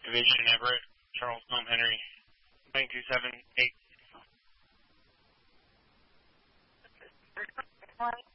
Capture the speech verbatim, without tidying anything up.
Division Everett, Charles Tom Henry, nine two seven eight.